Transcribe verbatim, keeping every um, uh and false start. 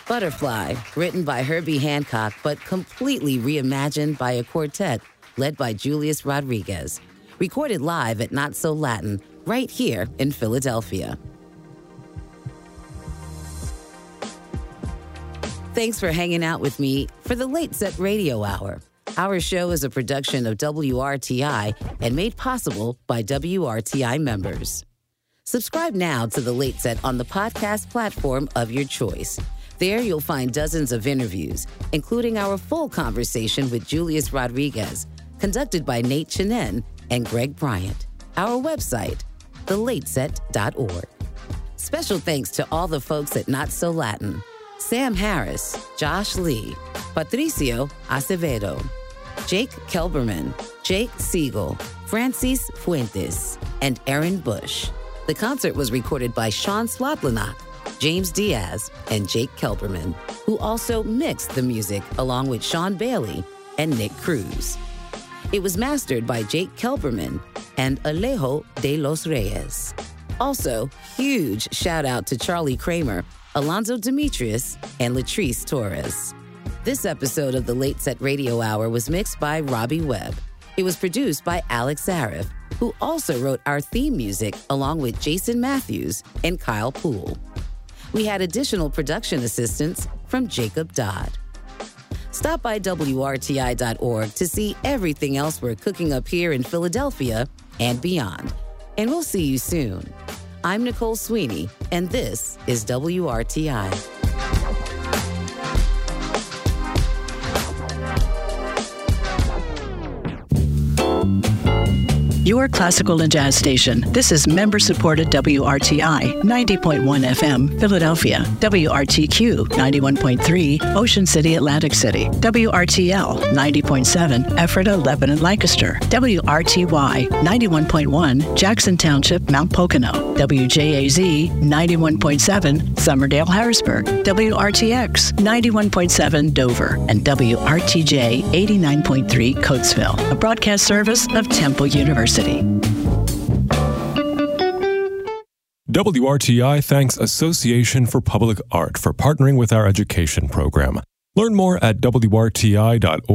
Butterfly, written by Herbie Hancock, but completely reimagined by a quartet led by Julius Rodriguez. Recorded live at Not So Latin, right here in Philadelphia. Thanks for hanging out with me for the Late Set Radio Hour. Our show is a production of W R T I and made possible by W R T I members. Subscribe now to The Late Set on the podcast platform of your choice. There you'll find dozens of interviews, including our full conversation with Julius Rodriguez, conducted by Nate Chinen and Greg Bryant. Our website, the late set dot org. Special thanks to all the folks at Not So Latin: Sam Harris, Josh Lee, Patricio Acevedo, Jake Kelberman, Jake Siegel, Francis Fuentes, and Aaron Bush. The concert was recorded by Sean Slotlanak, James Diaz, and Jake Kelberman, who also mixed the music along with Sean Bailey and Nick Cruz. It was mastered by Jake Kelberman and Alejo de los Reyes. Also, huge shout out to Charlie Kramer, Alonzo Demetrius, and Latrice Torres. This episode of the Late Set Radio Hour was mixed by Robbie Webb. It was produced by Alex Zarif, who also wrote our theme music along with Jason Matthews and Kyle Poole. We had additional production assistance from Jacob Dodd. Stop by W R T I dot org to see everything else we're cooking up here in Philadelphia and beyond. And we'll see you soon. I'm Nicole Sweeney, and this is W R T I. Your classical and jazz station. This is member-supported W R T I, ninety point one F M, Philadelphia. W R T Q, ninety-one point three, Ocean City, Atlantic City. W R T L, ninety point seven, Ephrata, Lebanon, Lancaster. W R T Y, ninety-one point one, Jackson Township, Mount Pocono. W J A Z, ninety-one point seven, Summerdale, Harrisburg. W R T X, ninety-one point seven, Dover. And W R T J, eighty-nine point three, Coatesville. A broadcast service of Temple University. W R T I thanks Association for Public Art for partnering with our education program. Learn more at W R T I dot org.